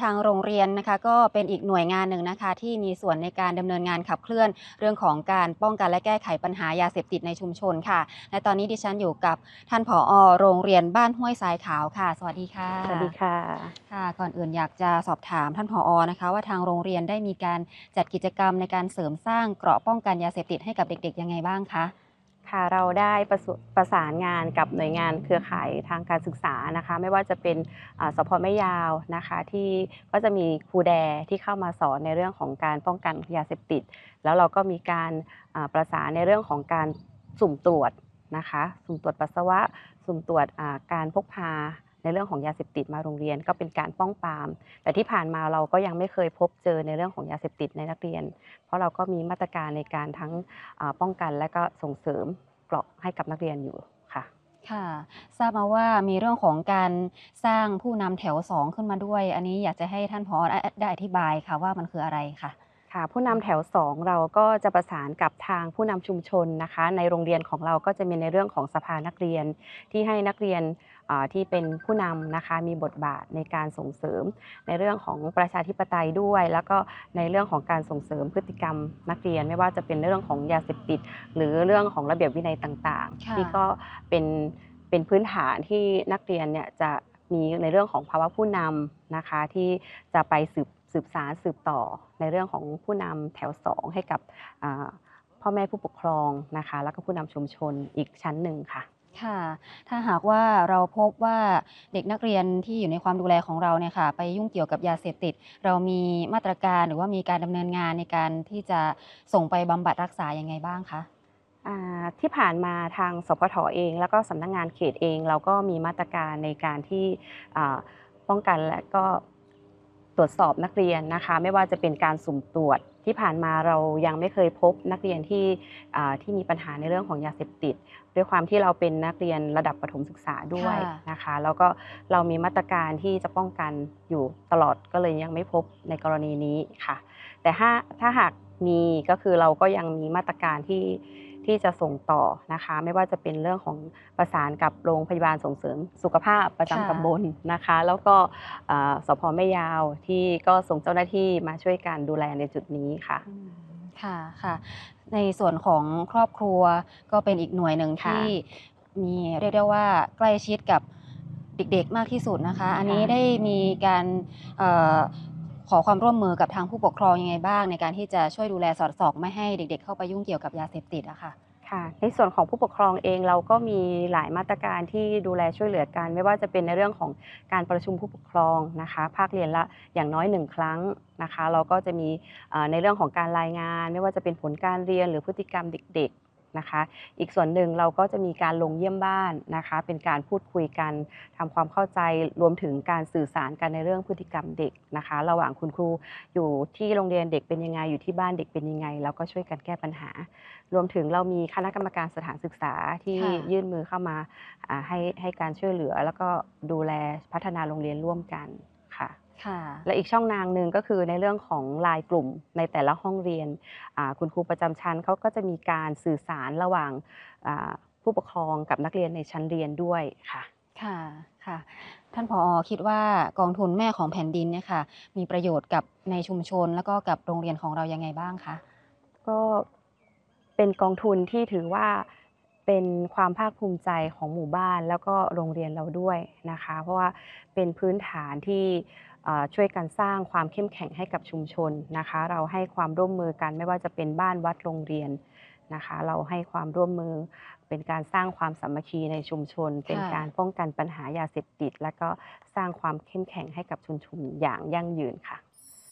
ทางโรงเรียนนะคะก็เป็นอีกหน่วยงานหนึ่งนะคะที่มีส่วนในการดำเนินงานขับเคลื่อนเรื่องของการป้องกันและแก้ไขปัญหายาเสพติดในชุมชนค่ะและตอนนี้ดิฉันอยู่กับท่านผอ.โรงเรียนบ้านห้วยทรายขาวค่ะสวัสดีค่ะสวัสดีค่ะค่ะก่อนอื่นอยากจะสอบถามท่านผอ.นะคะว่าทางโรงเรียนได้มีการจัดกิจกรรมในการเสริมสร้างเกราะป้องกันยาเสพติดให้กับเด็กๆยังไงบ้างคะค่ะเราได้ประสานงานกับหน่วยงานเครือข่ายทางการศึกษานะคะไม่ว่าจะเป็นสพแม่ยาวนะคะที่ก็จะมีครูแดที่เข้ามาสอนในเรื่องของการป้องกันยาเสพติดแล้วเราก็มีการประสานในเรื่องของการสุ่มตรวจนะคะสุ่มตรวจปัสสาวะสุ่มตรวจการพกพาในเรื่องของยาเสพติดมาโรงเรียนก็เป็นการป้องปรามแต่ที่ผ่านมาเราก็ยังไม่เคยพบเจอในเรื่องของยาเสพติดในนักเรียนเพราะเราก็มีมาตรการในการทั้งป้องกันและก็ส่งเสริมเกราะให้กับนักเรียนอยู่ค่ะค่ะทราบมาว่ามีเรื่องของการสร้างผู้นำแถว2ขึ้นมาด้วยอันนี้อยากจะให้ท่านผอ.ได้อธิบายค่ะว่ามันคืออะไรค่ะค่ะผู้นำแถว2เราก็จะประสานกับทางผู้นำชุมชนนะคะในโรงเรียนของเราก็จะมีในเรื่องของสภานักเรียนที่ให้นักเรียนที่เป็นผู้นำนะคะมีบทบาทในการส่งเสริมในเรื่องของประชาธิปไตยด้วยแล้วก็ในเรื่องของการส่งเสริมพฤติกรรมนักเรียนไม่ว่าจะเป็นเรื่องของยาเสพติดหรือเรื่องของระเบียบวินัยต่างๆที่ก็เป็นพื้นฐานที่นักเรียนเนี่ยจะมีในเรื่องของภาวะผู้นำนะคะที่จะไปสืบสารสืบต่อในเรื่องของผู้นำแถว2ให้กับพ่อแม่ผู้ปกครองนะคะแล้วก็ผู้นำชุมชนอีกชั้นหนึ่งค่ะค่ะถ้าหากว่าเราพบว่าเด็กนักเรียนที่อยู่ในความดูแลของเราเนี่ยค่ะไปยุ่งเกี่ยวกับยาเสพติดเรามีมาตรการหรือว่ามีการดำเนินงานในการที่จะส่งไปบำบัดรักษายังไงบ้างคะที่ผ่านมาทางสพทเองแล้วก็สำนักงานเขตเองเราก็มีมาตรการในการที่ป้องกันและก็ตรวจสอบนักเรียนนะคะไม่ว่าจะเป็นการสุ่มตรวจที่ผ่านมาเรายังไม่เคยพบนักเรียนที่มีปัญหาในเรื่องของยาเสพติดด้วยความที่เราเป็นนักเรียนระดับประถมศึกษาด้วยนะคะแล้วก็เรามีมาตรการที่จะป้องกันอยู่ตลอดก็เลยยังไม่พบในกรณีนี้ค่ะแต่ถ้าหากมีก็คือเราก็ยังมีมาตรการที่จะส่งต่อนะคะไม่ว่าจะเป็นเรื่องของประสานกับโรงพยาบาลส่งเสริมสุขภาพประจำตำบลนะคะแล้วก็สพแม่ยาวที่ก็ส่งเจ้าหน้าที่มาช่วยกันดูแลในจุดนี้ค่ะค่ะค่ะในส่วนของครอบครัวก็เป็นอีกหน่วยหนึ่งที่มีเรียกได้ว่าใกล้ชิดกับเด็กๆมากที่สุดนะคะอันนี้ได้มีการขอความร่วมมือกับทางผู้ปกครองยังไงบ้างในการที่จะช่วยดูแลสอดส่องไม่ให้เด็กๆเข้าไปยุ่งเกี่ยวกับยาเสพติดอะค่ะค่ะในส่วนของผู้ปกครองเองเราก็มีหลายมาตรการที่ดูแลช่วยเหลือกันไม่ว่าจะเป็นในเรื่องของการประชุมผู้ปกครองนะคะภาคเรียนละอย่างน้อย1ครั้งนะคะเราก็จะมีในเรื่องของการรายงานไม่ว่าจะเป็นผลการเรียนหรือพฤติกรรมเด็กๆนะคะอีกส่วนหนึ่งเราก็จะมีการลงเยี่ยมบ้านนะคะเป็นการพูดคุยกันทำความเข้าใจรวมถึงการสื่อสารกันในเรื่องพฤติกรรมเด็กนะคะระหว่างคุณครูอยู่ที่โรงเรียนเด็กเป็นยังไงอยู่ที่บ้านเด็กเป็นยังไงแล้วก็ช่วยกันแก้ปัญหารวมถึงเรามีคณะกรรมการสถานศึกษาที่ยื่นมือเข้ามาให้การช่วยเหลือแล้วก็ดูแลพัฒนาโรงเรียนร่วมกันค่ะและอีกช่องทางหนึ่งก็คือในเรื่องของไลน์กลุ่มในแต่ละห้องเรียนคุณครูประจำชั้นเขาก็จะมีการสื่อสารระหว่างผู้ปกครองกับนักเรียนในชั้นเรียนด้วยค่ะค่ะท่านผอ.คิดว่ากองทุนแม่ของแผ่นดินเนี่ยค่ะมีประโยชน์กับในชุมชนแล้วก็กับโรงเรียนของเรายังไงบ้างคะก็เป็นกองทุนที่ถือว่าเป็นความภาคภูมิใจของหมู่บ้านแล้วก็โรงเรียนเราด้วยนะคะเพราะว่าเป็นพื้นฐานที่ช่วยกันสร้างความเข้มแข็งให้กับชุมชนนะคะเราให้ความร่วมมือกันไม่ว่าจะเป็นบ้านวัดโรงเรียนนะคะเราให้ความร่วมมือเป็นการสร้างความสามัคคีในชุมชนเป็นการป้องกันปัญหายาเสพติดและก็สร้างความเข้มแข็งให้กับชุมชนอย่างยั่งยืนค่ะ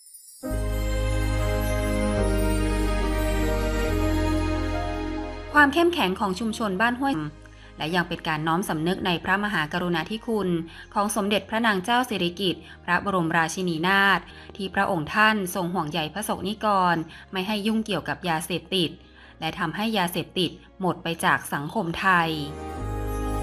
ความเข้มแข็งของชุมชนบ้านห้วยและยังเป็นการน้อมสำนึกในพระมหากรุณาธิคุณของสมเด็จพระนางเจ้าสิริกิติ์พระบรมราชินีนาถที่พระองค์ท่านทรงห่วงใยพระสงฆ์นิกรไม่ให้ยุ่งเกี่ยวกับยาเสพติดและทำให้ยาเสพติดหมดไปจากสังคมไทย